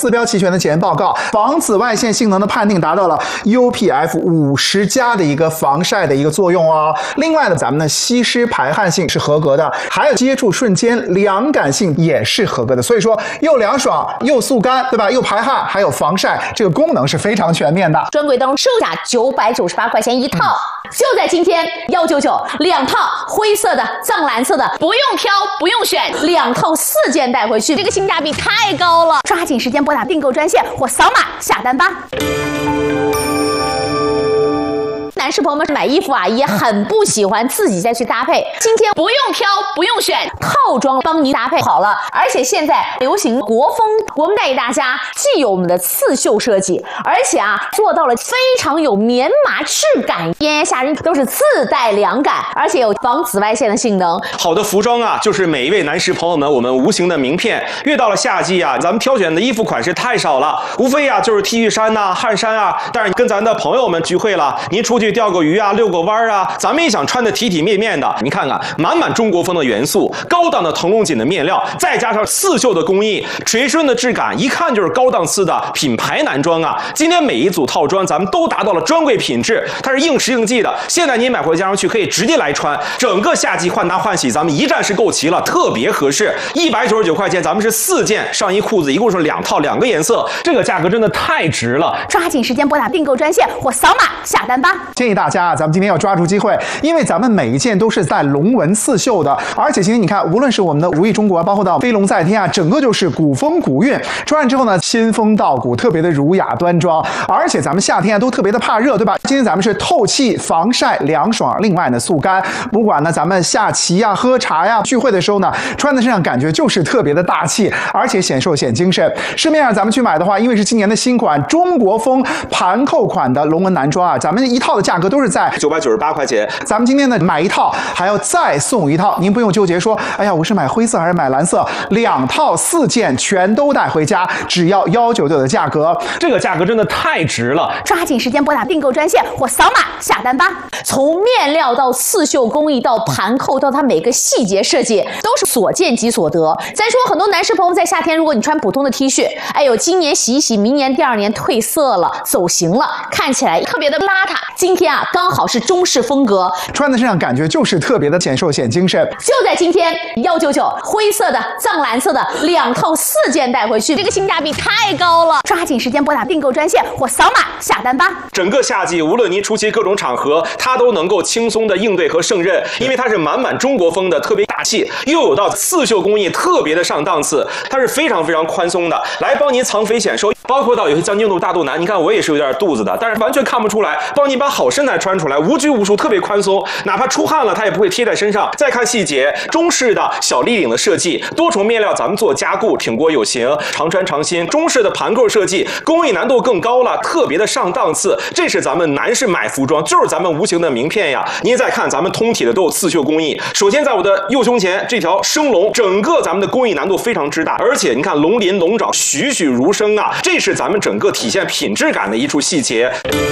四标齐全的检验报告，防紫外线性能的判定达到了 UPF 50+的一个防晒的一个作用哦。另外呢，咱们的吸湿排汗性是合格的，还有接触瞬间凉感性也是合格的。所以说又凉爽又速干，对吧？又排汗还有防晒，这个功能是非常全面的。 专柜当中售价998块钱一套，就在今天199，2套灰色的、藏蓝色的，不用挑不用选，2套4件带回去，这个性价比太高了！抓紧时间拨打订购专线或扫码下单吧。男士朋友们买衣服啊，也很不喜欢自己再去搭配。今天不用挑，不用选，套装帮您搭配好了。而且现在流行国风，我们带给大家既有我们的刺绣设计，而且啊做到了非常有棉麻质感，炎炎夏日都是自带凉感，而且有防紫外线的性能。 好的服装啊，就是每一位男士朋友们我们无形的名片。越到了夏季啊，咱们挑选的衣服款式太少了，无非啊就是 T 恤衫呐、汗衫啊。但是跟咱的朋友们聚会了，您出去钓个鱼啊，遛个弯啊，咱们也想穿的体体面面的。你看看，满满中国风的元素，高档的腾龙锦的面料，再加上刺绣的工艺，垂顺的质感，一看就是高档次的品牌男装啊。今天每一组套装咱们都达到了专柜品质，它是应时应季的。现在您买回家上去可以直接来穿，整个夏季换搭换洗咱们一站式购齐了，特别合适。199块钱，咱们是4件上衣裤子，一共是2套2个颜色，这个价格真的太值了！ 抓紧时间拨打订购专线或扫码下单吧。 建议大家咱们今天要抓住机会，因为咱们每一件都是带龙纹刺绣的，而且今天你看，无论是我们的如意中国，包括到飞龙在天啊，整个就是古风古韵，穿上之后呢，仙风道骨，特别的儒雅端庄。而且咱们夏天啊都特别的怕热，对吧？今天咱们是透气、防晒、凉爽，另外呢速干。不管呢咱们下棋呀、喝茶呀、聚会的时候呢，穿在身上感觉就是特别的大气，而且显瘦显精神。市面上咱们去买的话，因为是今年的新款中国风盘扣款的龙纹男装啊，咱们一套的价格都是在 998块钱。 咱们今天呢买一套还要再送一套，您不用纠结说，哎呀，我是买灰色还是买蓝色，2套4件全都带回家，只要199的价格， 这个价格真的太值了！ 抓紧时间拨打订购专线或扫码下单吧。从面料到刺绣工艺到盘扣到它每个细节设计，都是所见即所得。再说很多男士朋友在夏天，如果你穿普通的 T 恤，哎呦，今年洗一洗，明年第2年褪色了，走形了，看起来特别的邋遢。今天啊，刚好是中式风格， 穿在身上感觉就是特别的显瘦显精神。 就在今天199，灰色的、藏蓝色的2套4件带回去，这个性价比太高了！抓紧时间拨打订购专线或扫码下单吧。 整个夏季，无论您出席各种场合，它都能够轻松的应对和胜任，因为它是满满中国风的，特别大气，又有到刺绣工艺，特别的上档次，它是非常非常宽松的，来帮您藏肥显瘦。包括到有些将军肚、大肚腩，你看我也是有点肚子的，但是完全看不出来，帮你把好身材穿出来，无拘无束，特别宽松，哪怕出汗了，它也不会贴在身上。再看细节，中式的小立领的设计，多重面料咱们做加固，挺过有型，常穿常新。中式的盘扣设计，工艺难度更高了，特别的上档次。这是咱们男士买服装，就是咱们无形的名片呀。您再看，咱们通体的都有刺绣工艺。首先在我的右胸前这条生龙，整个咱们的工艺难度非常之大，而且你看龙鳞龙爪栩栩如生啊，这是咱们整个体现品质感的一处细节。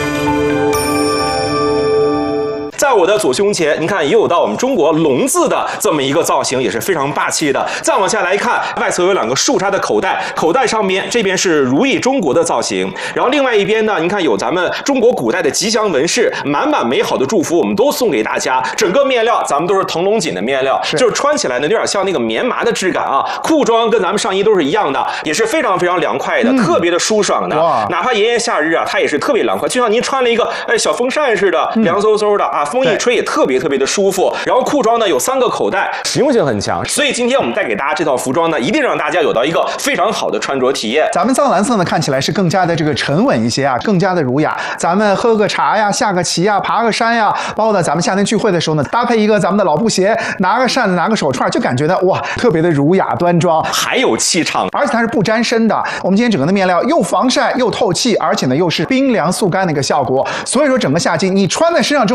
在我的左胸前，你看也有到我们中国龙字的这么一个造型，也是非常霸气的。再往下来看，外侧有2个竖插的口袋，口袋上边这边是如意中国的造型，然后另外一边呢，您看有咱们中国古代的吉祥纹饰，满满美好的祝福，我们都送给大家。整个面料咱们都是腾龙锦的面料，就是穿起来呢有点像那个棉麻的质感啊。裤装跟咱们上衣都是一样的，也是非常非常凉快的，特别的舒爽的。哪怕炎炎夏日啊，它也是特别凉快，就像您穿了一个小风扇似的，凉飕飕的啊。风一吹也特别特别的舒服。然后裤装呢有3个口袋，实用性很强。所以今天我们带给大家这套服装呢，一定让大家有到一个非常好的穿着体验。 咱们藏蓝色呢看起来是更加的这个沉稳一些啊，更加的儒雅。咱们喝个茶呀，下个棋呀，爬个山呀，包括呢咱们夏天聚会的时候呢，搭配一个咱们的老布鞋，拿个扇子，拿个手串，就感觉呢哇，特别的儒雅端庄， 还有气场， 而且它是不沾身的。我们今天整个的面料又防晒又透气，而且呢又是冰凉速干的一个效果。所以说整个夏季你穿在身上之后就不想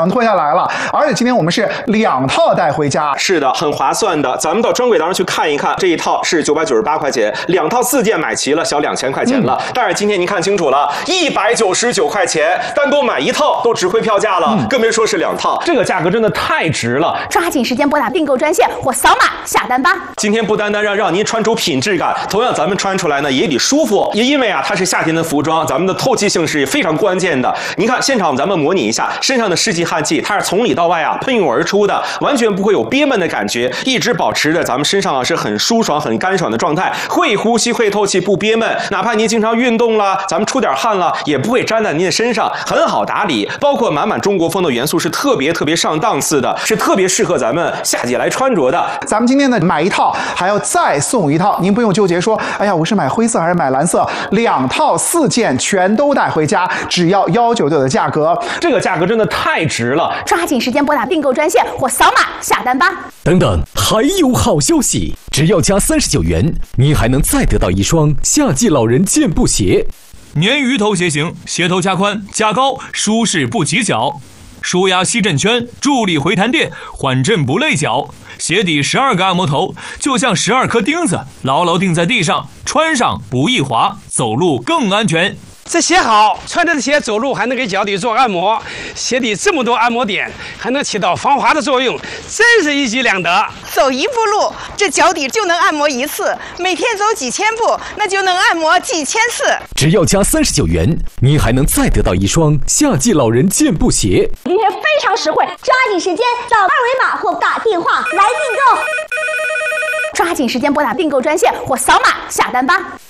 想脱下来了。而且今天我们是2套带回家， 是的，很划算的。咱们到专柜当中去看一看，这一套是998块钱，2套4件买齐了，小2000块钱了。但是今天您看清楚了，199块钱，单独买1套都值回票价了，更别说是2套，这个价格真的太值了。 抓紧时间拨打订购专线或扫码下单吧。 今天不单单让您穿出品质感，同样咱们穿出来呢也得舒服，也因为啊它是夏天的服装，咱们的透气性是非常关键的。您看现场咱们模拟一下，身上的湿气汗气，它是从里到外啊喷涌而出的，完全不会有憋闷的感觉，一直保持着咱们身上啊是很舒爽、很干爽的状态，会呼吸、会透气，不憋闷。哪怕您经常运动了，咱们出点汗了，也不会粘在您的身上，很好打理。包括满满中国风的元素是特别上档次的，是特别适合咱们夏季来穿着的。 咱们今天呢买1套还要再送1套，您不用纠结说，哎呀，我是买灰色还是买蓝色，2套4件全都带回家，只要199的价格， 这个价格真的太值了。 抓紧时间拨打订购专线或扫码下单吧。 等等，还有好消息！只要加39元，您还能再得到1双夏季老人健步鞋。 鲶鱼头鞋型，鞋头加宽加高，舒适不起脚，舒压吸震圈，助力回弹垫，缓震不累脚。鞋底12个按摩头，就像12颗钉子，牢牢钉在地上，穿上不易滑，走路更安全。 这鞋好，穿着的鞋走路还能给脚底做按摩，鞋底这么多按摩点，还能起到防滑的作用，真是一举两得。 走1步路，这脚底就能按摩1次；每天走几千步，那就能按摩几千次。 只要加39元，您还能再得到1双夏季老人健步鞋。 今天非常实惠，抓紧时间扫2维码或打电话来订购。 抓紧时间拨打订购专线或扫码下单吧。